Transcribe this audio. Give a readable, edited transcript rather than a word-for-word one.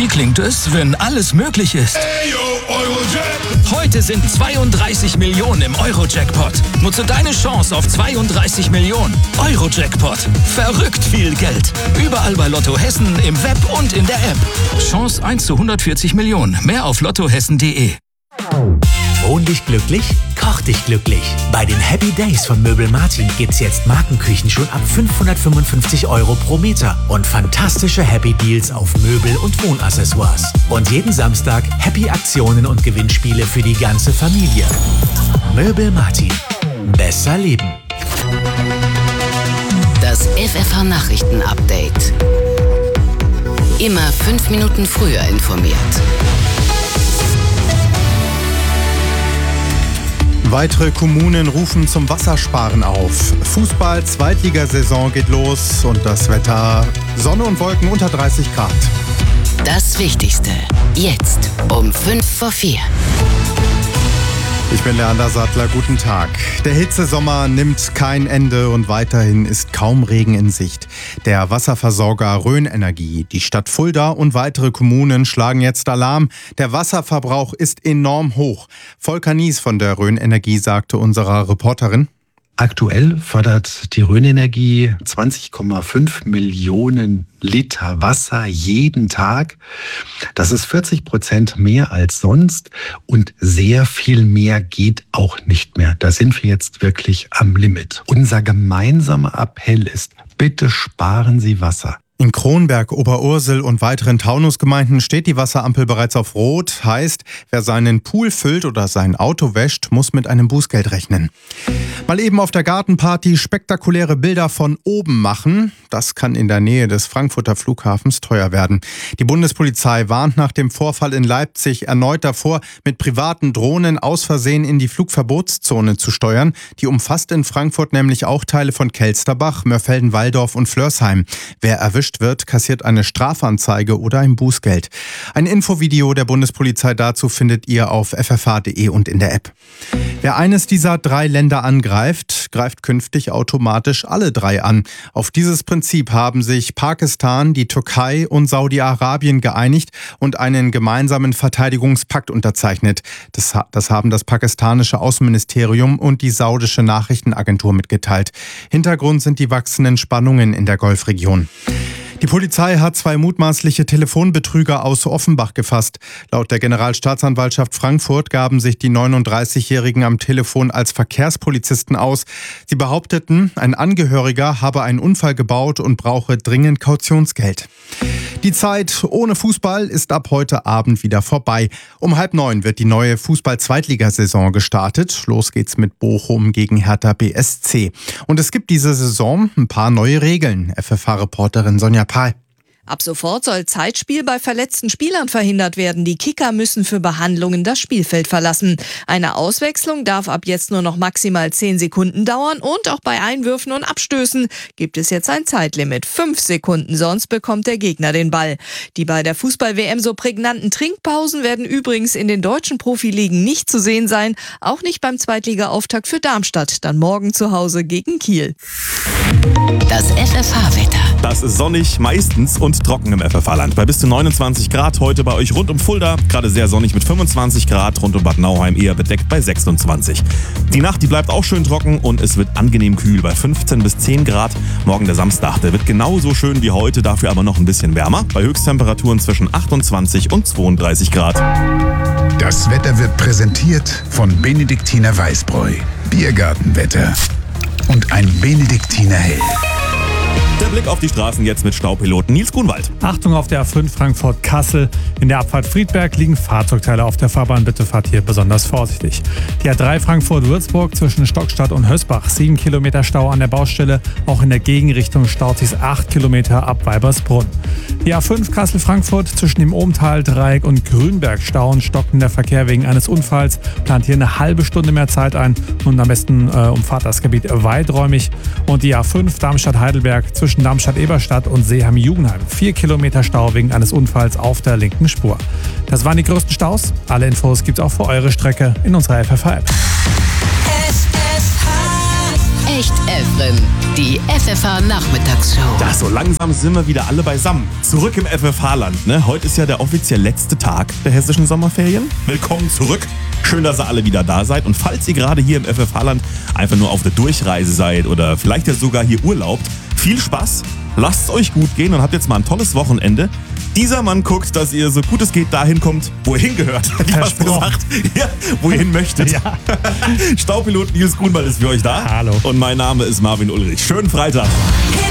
Wie klingt es, wenn alles möglich ist? Heute sind 32 Millionen im Euro-Jackpot. Nutze deine Chance auf 32 Millionen. Euro-Jackpot. Verrückt viel Geld. Überall bei Lotto Hessen, im Web und in der App. Chance 1 zu 140 Millionen. Mehr auf lottohessen.de. Wohn dich glücklich, koch dich glücklich. Bei den Happy Days von Möbel Martin gibt's jetzt Markenküchen schon ab 555 € pro Meter und fantastische Happy Deals auf Möbel und Wohnaccessoires. Und jeden Samstag Happy Aktionen und Gewinnspiele für die ganze Familie. Möbel Martin. Besser leben. Das FFH Nachrichten Update. Immer 5 Minuten früher informiert. Weitere Kommunen rufen zum Wassersparen auf. Fußball-Zweitligasaison geht los und das Wetter: Sonne und Wolken unter 30 Grad. Das Wichtigste jetzt um 3:55. Ich bin Leander Sattler, guten Tag. Der Hitzesommer nimmt kein Ende und weiterhin ist kaum Regen in Sicht. Der Wasserversorger Rhön Energie, die Stadt Fulda und weitere Kommunen schlagen jetzt Alarm. Der Wasserverbrauch ist enorm hoch. Volker Nies von der Rhön Energie sagte unserer Reporterin: Aktuell fördert die Rhön Energie 20,5 Millionen Liter Wasser jeden Tag. Das ist 40% mehr als sonst und sehr viel mehr geht auch nicht mehr. Da sind wir jetzt wirklich am Limit. Unser gemeinsamer Appell ist: Bitte sparen Sie Wasser. In Kronberg, Oberursel und weiteren Taunusgemeinden steht die Wasserampel bereits auf Rot. Heißt, wer seinen Pool füllt oder sein Auto wäscht, muss mit einem Bußgeld rechnen. Mal eben auf der Gartenparty spektakuläre Bilder von oben machen. Das kann in der Nähe des Frankfurter Flughafens teuer werden. Die Bundespolizei warnt nach dem Vorfall in Leipzig erneut davor, mit privaten Drohnen aus Versehen in die Flugverbotszone zu steuern. Die umfasst in Frankfurt nämlich auch Teile von Kelsterbach, Mörfelden-Walldorf und Flörsheim. Wer erwischt wird, kassiert eine Strafanzeige oder ein Bußgeld. Ein Infovideo der Bundespolizei dazu findet ihr auf ffh.de und in der App. Wer eines dieser 3 Länder angreift, greift künftig automatisch alle 3 an. Auf dieses Prinzip haben sich Pakistan, die Türkei und Saudi-Arabien geeinigt und einen gemeinsamen Verteidigungspakt unterzeichnet. Das haben das pakistanische Außenministerium und die saudische Nachrichtenagentur mitgeteilt. Hintergrund sind die wachsenden Spannungen in der Golfregion. Die Polizei hat 2 mutmaßliche Telefonbetrüger aus Offenbach gefasst. Laut der Generalstaatsanwaltschaft Frankfurt gaben sich die 39-Jährigen am Telefon als Verkehrspolizisten aus. Sie behaupteten, ein Angehöriger habe einen Unfall gebaut und brauche dringend Kautionsgeld. Die Zeit ohne Fußball ist ab heute Abend wieder vorbei. Um 8:30 wird die neue Fußball-Zweitligasaison gestartet. Los geht's mit Bochum gegen Hertha BSC. Und es gibt diese Saison ein paar neue Regeln. FFH-Reporterin Sonja Pahl. Ab sofort soll Zeitspiel bei verletzten Spielern verhindert werden. Die Kicker müssen für Behandlungen das Spielfeld verlassen. Eine Auswechslung darf ab jetzt nur noch maximal 10 Sekunden dauern und auch bei Einwürfen und Abstößen gibt es jetzt ein Zeitlimit. 5 Sekunden, sonst bekommt der Gegner den Ball. Die bei der Fußball-WM so prägnanten Trinkpausen werden übrigens in den deutschen Profiligen nicht zu sehen sein. Auch nicht beim Zweitliga-Auftakt für Darmstadt, dann morgen zu Hause gegen Kiel. Das FFH-Wetter. Das ist sonnig, meistens und trocken im FFH-Land. Bei bis zu 29 Grad heute bei euch rund um Fulda. Gerade sehr sonnig mit 25 Grad, rund um Bad Nauheim eher bedeckt bei 26. Die Nacht, die bleibt auch schön trocken und es wird angenehm kühl bei 15 bis 10 Grad. Morgen der Samstag, der wird genauso schön wie heute, dafür aber noch ein bisschen wärmer. Bei Höchsttemperaturen zwischen 28 und 32 Grad. Das Wetter wird präsentiert von Benediktiner Weißbräu. Biergartenwetter und ein Benediktiner Hell. Der Blick auf die Straßen jetzt mit Staupiloten Nils Grunwald. Achtung auf der A5 Frankfurt-Kassel. In der Abfahrt Friedberg liegen Fahrzeugteile auf der Fahrbahn. Bitte fahrt hier besonders vorsichtig. Die A3 Frankfurt-Würzburg zwischen Stockstadt und Hösbach. 7 Kilometer Stau an der Baustelle. Auch in der Gegenrichtung staut sich 8 Kilometer ab Weibersbrunn. Die A5 Kassel-Frankfurt zwischen dem Ohmtal-Dreieck und Grünberg stauen. Stockt der Verkehr wegen eines Unfalls. Plant hier eine halbe Stunde mehr Zeit ein und am besten umfahrt das Gebiet weiträumig. Und die A5 Darmstadt-Heidelberg zwischen Darmstadt-Eberstadt und Seeheim-Jugendheim. 4 Kilometer Stau wegen eines Unfalls auf der linken Spur. Das waren die größten Staus. Alle Infos gibt's auch für eure Strecke in unserer FFH-App. Echt Efren, die FFH-Nachmittagsshow. Ja, so langsam sind wir wieder alle beisammen. Zurück im FFH-Land. Ne? Heute ist ja der offiziell letzte Tag der hessischen Sommerferien. Willkommen zurück. Schön, dass ihr alle wieder da seid. Und falls ihr gerade hier im FFH-Land einfach nur auf der Durchreise seid oder vielleicht ja sogar hier urlaubt, viel Spaß, lasst es euch gut gehen und habt jetzt mal ein tolles Wochenende. Dieser Mann guckt, dass ihr so gut es geht dahin kommt, wo ihr hingehört. Hätte ich fast gesagt. Ja, wo ihr hin möchtet. Ja. Staubpilot Nils Grunwald ist für euch da. Hallo. Und mein Name ist Marvin Ulrich. Schönen Freitag.